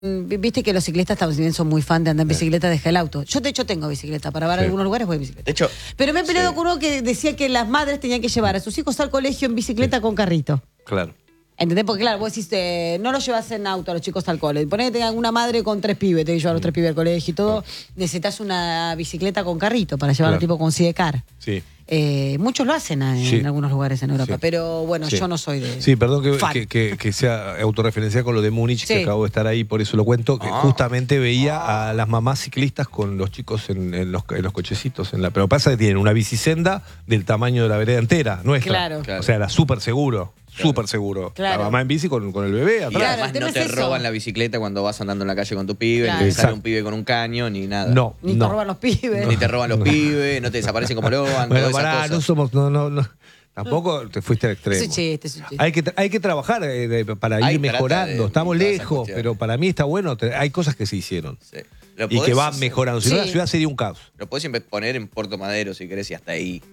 Viste que los ciclistas también son muy fan de andar en bicicleta, deja el auto. Yo de hecho tengo bicicleta, para ver algunos lugares voy en bicicleta. De hecho, pero me he peleado con uno que decía que las madres tenían que llevar a sus hijos al colegio en bicicleta con carrito. Claro. ¿Entendés? Porque claro, vos decís, no los llevas en auto a los chicos al cole. Ponés que tengan una madre con 3 pibes, te que llevar a los 3 pibes al colegio y todo. Necesitas una bicicleta con carrito para llevarlo tipo con sidecar. Sí. Muchos lo hacen en algunos lugares en Europa, pero bueno, yo no soy de... Sí, perdón que sea autorreferencia con lo de Múnich, que acabo de estar ahí, por eso lo cuento, que justamente veía a las mamás ciclistas con los chicos en los cochecitos. Pero pasa que tienen una bicisenda del tamaño de la vereda entera, nuestra. Claro. O sea, era súper seguro. Súper seguro. Claro. La mamá en bici con el bebé atrás. Y además no te roban la bicicleta cuando vas andando en la calle con tu pibe, ni te sale un pibe con un caño, ni nada. No. Ni te roban los pibes. Ni te roban los pibes, no te desaparecen como Logan, Bueno, todas esas pará, cosas. no somos... No. Tampoco te fuiste al extremo. Es un chiste. Hay que trabajar para ir mejorando. Estamos lejos, pero para mí está bueno. Hay cosas que se hicieron. Sí. Y que van mejorando. Si no, la ciudad sería un caos. Lo podés poner en Puerto Madero si querés y hasta ahí.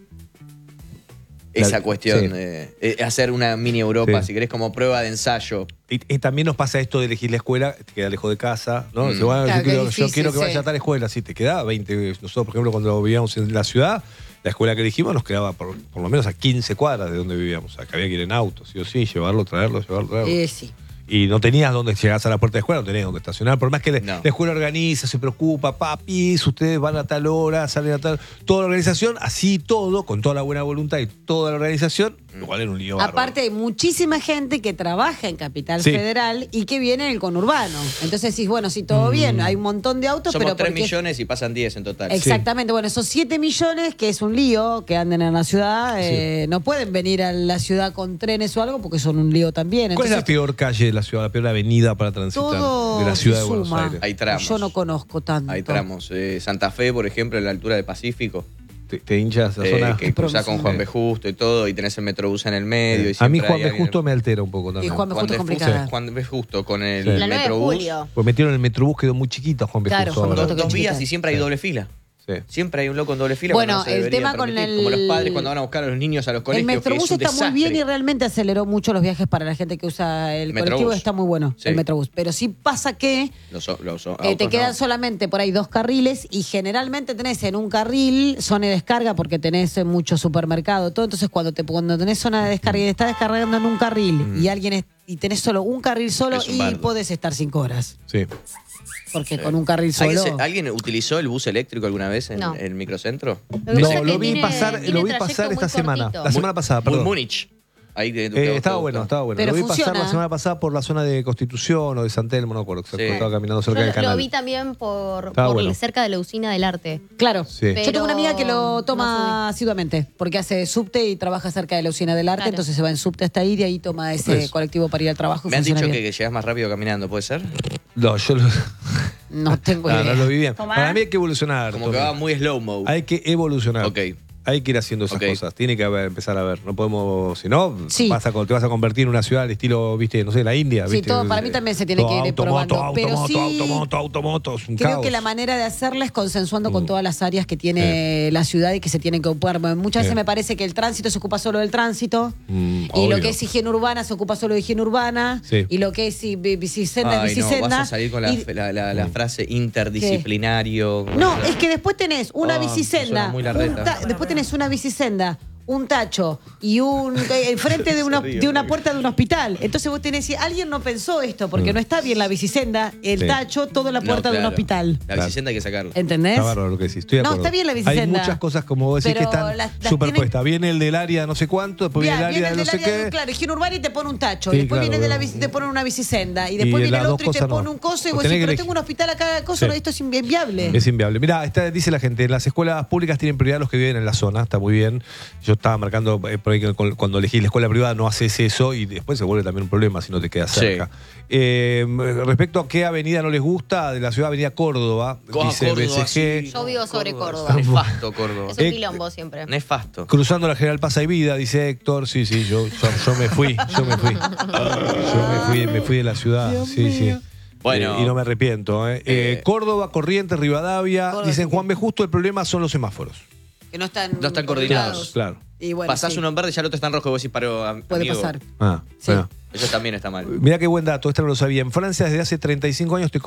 Esa cuestión de hacer una mini Europa, si querés, como prueba de ensayo. Y también nos pasa esto de elegir la escuela, te queda lejos de casa, ¿no? Claro, yo quiero que vaya a tal escuela, sí, te queda 20. Nosotros, por ejemplo, cuando vivíamos en la ciudad, la escuela que elegimos nos quedaba por lo menos a 15 cuadras de donde vivíamos. O sea, que había que ir en auto, sí o sí, llevarlo, traerlo. Sí. Y no tenías donde llegás a la puerta de la escuela, no tenías donde estacionar. Por más que la escuela organiza, se preocupa, papis, ustedes van a tal hora, salen a tal... Toda la organización, así todo, con toda la buena voluntad y toda la organización, igual era un lío bárbaro. Aparte hay muchísima gente que trabaja en Capital Federal y que viene en el conurbano. Entonces decís, bueno, sí, todo bien, hay un montón de autos, Somos pero 3 millones y pasan 10 en total. Exactamente, bueno, esos 7 millones, que es un lío, que anden en la ciudad, no pueden venir a la ciudad con trenes o algo porque son un lío también. ¿Cuál es la peor calle de la ciudad, la peor avenida para transitar de la ciudad de Buenos Aires? Hay tramos. Yo no conozco tanto. Hay tramos. Santa Fe, por ejemplo, en la altura del Pacífico. ¿Te hinchas la zona? Que cruzás con Juan B. Justo y todo, y tenés el Metrobús en el medio. Y a mí Juan B. Justo me altera un poco también. Y Juan B. Justo es complicada. Juan B. Justo con el La 9 de Metrobús. julio. Pues metieron el Metrobús, quedó muy chiquito Juan B. Claro, Justo. Juan B. Justo Dos vías y siempre hay doble fila. Siempre hay un loco en doble fila. Bueno, no se el debería tema con permitir, el... como los padres cuando van a buscar a los niños a los colegios. El Metrobús está muy bien y realmente aceleró mucho los viajes para la gente que usa el colectivo. Está muy bueno el Metrobús. Pero sí pasa que te quedan solamente por ahí 2 carriles y generalmente tenés en un carril zona de descarga porque tenés mucho supermercado, todo. Entonces cuando tenés zona de descarga y te estás descargando en un carril y tenés solo un carril solo y podés estar 5 horas. Sí. Porque con un carril solo... ¿Alguien utilizó el bus eléctrico alguna vez en el microcentro? No, lo vi pasar esta semana. La semana pasada, perdón. Múnich. Estaba bueno. Pero lo vi funciona. pasar la semana pasada por la zona de Constitución o de San Telmo, no recuerdo. Estaba caminando cerca del canal. Lo vi también por bueno. cerca de la usina del arte. Claro. Sí. Yo tengo una amiga que lo toma asiduamente, porque hace subte y trabaja cerca de la usina del arte, entonces se va en subte hasta ahí, de ahí toma ese colectivo para ir al trabajo. Me han dicho que llegás más rápido caminando, ¿puede ser? No, yo no tengo idea. No lo vi bien. Para mí hay que evolucionar. Como que va muy slow-mo. Hay que evolucionar. Ok. Hay que ir haciendo esas cosas. Tiene que empezar a ver. No podemos, si no, te vas a convertir en una ciudad al estilo, viste, no sé, la India. Sí, ¿viste? Todo, para mí también se tiene que ir probando. Automotos. Creo que la manera de hacerla es consensuando con todas las áreas que tiene la ciudad y que se tienen que ocupar. Muchas veces me parece que el tránsito se ocupa solo del tránsito y lo que es higiene urbana se ocupa solo de higiene urbana y lo que es bicisenda es bicisenda. No, vas a salir con la frase interdisciplinario. No, es que después tenés una bicisenda. Después tenés una bicisenda, un tacho y enfrente de una puerta de un hospital. Entonces vos tenés, si alguien no pensó esto, porque no está bien la bicisenda, el tacho, toda la puerta de un hospital. La bicisenda hay que sacarla. ¿Entendés? Está bárbaro lo que decís. Estoy de acuerdo. Está bien la bicisenda. Hay muchas cosas, como vos decís, que están superpuestas. Viene el del área no sé cuánto, después viene el área de no sé qué. Claro, higiene urbana y te pone un tacho. Y después viene de la te pone una bicisenda. Y después viene el otro y te pone un coso. Y vos decís, pero tengo un hospital acá, coso, esto es inviable. Es inviable. Mirá, dice la gente, las escuelas públicas tienen prioridad los que viven en la zona. Está muy bien. Yo estaba marcando por ahí que cuando elegís la escuela privada no haces eso y después se vuelve también un problema si no te quedas cerca. Respecto a qué avenida no les gusta, de la ciudad, avenida Córdoba, dice Córdoba, BCG. Yo vivo sobre Córdoba. Nefasto, Córdoba. Es un quilombo siempre. Nefasto. Cruzando la General Paz y Vida, dice Héctor. Sí, yo me fui. Me fui de la ciudad. Sí. Bueno. Y no me arrepiento. Córdoba, Corrientes, Rivadavia. Dicen Juan B. Justo, el problema son los semáforos. Que no están coordinados. Claro. Y bueno, pasás uno en verde y ya el otro está en rojo y vos decís, paro, puede amigo. pasar. Bueno. Eso también está mal. Mirá qué buen dato, este no lo sabía. En Francia desde hace 35 años